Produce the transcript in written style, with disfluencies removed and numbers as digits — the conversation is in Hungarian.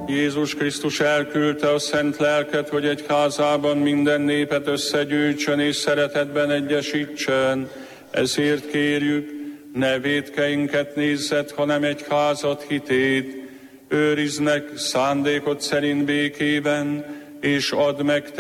Jézus Krisztus elküldte a szent lelket, hogy egyházában minden népet összegyűjtsön és szeretetben egyesítsen. Ezért kérjük, ne vétkeinket nézzed, hanem egyházat hitét. Őrizd meg szándékod szerint békében, és add meg